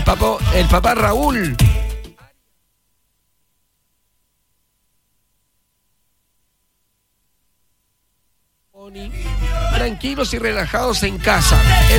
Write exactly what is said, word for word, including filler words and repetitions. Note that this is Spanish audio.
papá, el papá Raúl. Tranquilos y relajados en casa. El